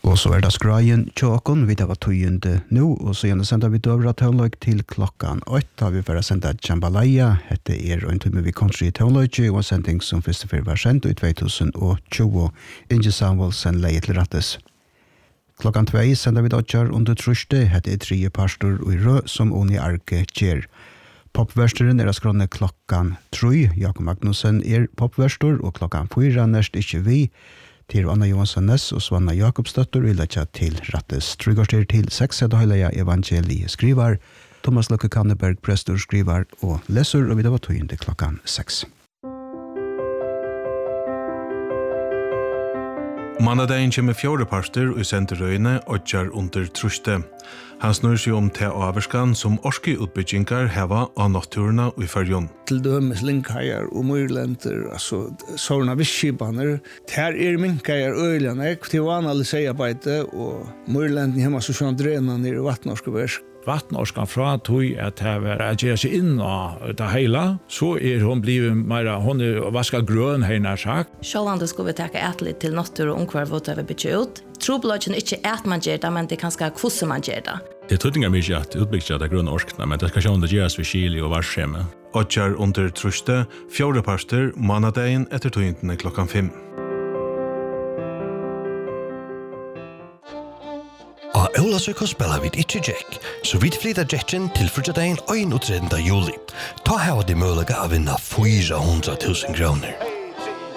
Og så det skrajen tjåkon, vi tar var tøyende nå, og så gjerne sender vi døvra tøvnløg til klokkan 8, da vi får sende Jambalaya, hette en time vi country tøvnløg, og en sending som første fyrir var sendt i 2020, Inge Samuelsen leie til rattes. Klokkan 2 sender vi dødjar under truste, hette 3 pastor og i rød, som Oni Arke kjer. Popversteren skrånne klokkan 3, Jakob Magnussen popverstor, og klokkan 4 nærst ikke vi, til Anna Johansson Ness og Svanna Jakobsdøtter vil letja til rattes. Trygårster til 6, Høyleia Evangelie skrivar, Thomas Løkke Kanneberg prestor skrivar og leser, og vi da var tøyende klokkan 6. Manadagen kommer 4 parter og sender røyene og kjær under truste. Han snur seg om til averskan som orske utbyggingar heva av naturna og i fyrjon. Til dømes linkhajar og myrlenter, altså sånne visskipaner. Her minkhajar øyljane, til vanlig seiabeite, og myrlenten hjemme så sånn drena nere i vattnorske versk. Vattnorskan fra tog at det var at gjøre seg inn av det hele, så hun blivit mer, hun vaska grøn her nær sagt. Sjålande skulle vi takke etterlig til natur og omkvar hvor det vi bytje ut. Trobladjen ikke at man gjør det, men det er kanskje hvordan man gjør det. Det tøytingar mykje at utbyggja det grønne orskna, men det skal sjå om det gjøres ved Kili og Varskjeme. Odjar under truste, 4 parter, manadagen etter tøyntene klokkan 5. Og Aulasøka spiller vi ikke Jack, så vi flytter Jacken til frutjadagen 31. juli. Ta her de mulige av vinna 400.000 kroner.